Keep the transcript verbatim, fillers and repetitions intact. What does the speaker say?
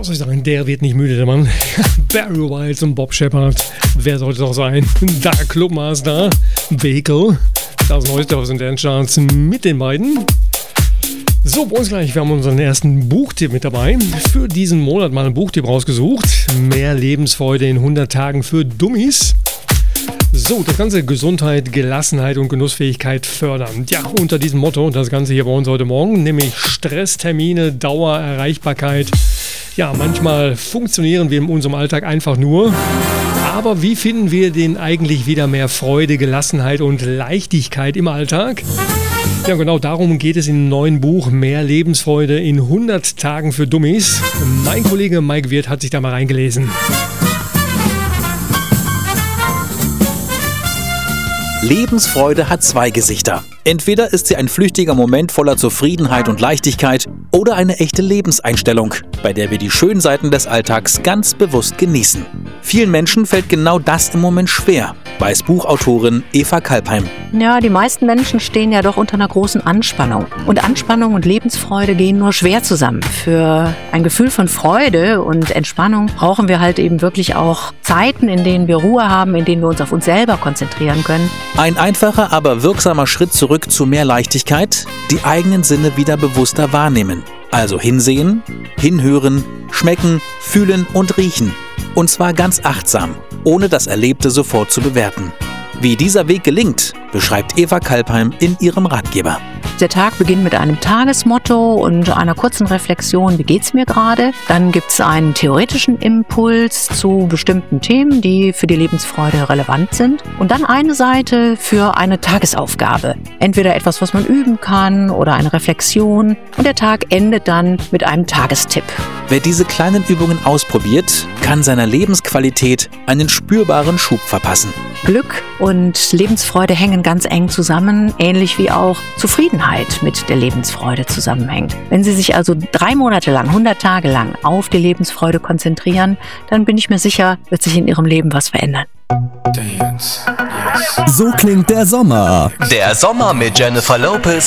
was soll ich sagen, der wird nicht müde, der Mann. Barry White und Bob Shepard. Wer sollte es auch sein? Da Clubmaster, Vehicle. Das Neueste aus den Dance-Charts mit den beiden. So, bei uns gleich, wir haben unseren ersten Buchtipp mit dabei. Für diesen Monat mal einen Buchtipp rausgesucht. Mehr Lebensfreude in hundert Tagen für Dummies. So, das Ganze Gesundheit, Gelassenheit und Genussfähigkeit fördern. Ja, unter diesem Motto, das Ganze hier bei uns heute Morgen, nämlich Stresstermine, Dauer, Erreichbarkeit. Ja, manchmal funktionieren wir in unserem Alltag einfach nur. Aber wie finden wir denn eigentlich wieder mehr Freude, Gelassenheit und Leichtigkeit im Alltag? Ja, genau darum geht es im neuen Buch Mehr Lebensfreude in hundert Tagen für Dummies. Mein Kollege Mike Wirth hat sich da mal reingelesen. Lebensfreude hat zwei Gesichter. Entweder ist sie ein flüchtiger Moment voller Zufriedenheit und Leichtigkeit oder eine echte Lebenseinstellung, bei der wir die schönen Seiten des Alltags ganz bewusst genießen. Vielen Menschen fällt genau das im Moment schwer, weiß Buchautorin Eva Kalpheim. Ja, die meisten Menschen stehen ja doch unter einer großen Anspannung. Und Anspannung und Lebensfreude gehen nur schwer zusammen. Für ein Gefühl von Freude und Entspannung brauchen wir halt eben wirklich auch Zeiten, in denen wir Ruhe haben, in denen wir uns auf uns selber konzentrieren können. Ein einfacher, aber wirksamer Schritt zurück zu mehr Leichtigkeit, die eigenen Sinne wieder bewusster wahrnehmen. Also hinsehen, hinhören, schmecken, fühlen und riechen. Und zwar ganz achtsam, ohne das Erlebte sofort zu bewerten. Wie dieser Weg gelingt, beschreibt Eva Kalpheim in ihrem Ratgeber. Der Tag beginnt mit einem Tagesmotto und einer kurzen Reflexion, wie geht's mir gerade? Dann gibt's einen theoretischen Impuls zu bestimmten Themen, die für die Lebensfreude relevant sind. Und dann eine Seite für eine Tagesaufgabe. Entweder etwas, was man üben kann oder eine Reflexion. Und der Tag endet dann mit einem Tagestipp. Wer diese kleinen Übungen ausprobiert, kann seiner Lebensqualität einen spürbaren Schub verpassen. Glück und Lebensfreude hängen ganz eng zusammen, ähnlich wie auch Zufriedenheit mit der Lebensfreude zusammenhängt. Wenn Sie sich also drei Monate lang, hundert Tage lang auf die Lebensfreude konzentrieren, dann bin ich mir sicher, wird sich in Ihrem Leben was verändern. So klingt der Sommer. Der Sommer mit Jennifer Lopez